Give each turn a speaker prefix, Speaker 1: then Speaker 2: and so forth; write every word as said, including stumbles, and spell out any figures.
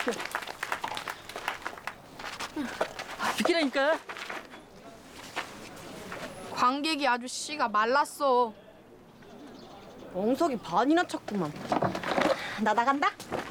Speaker 1: 아, 비키라니까.
Speaker 2: 관객이 아주 씨가 말랐어.
Speaker 3: 엉석이 반이나 찼구만. 나 나간다.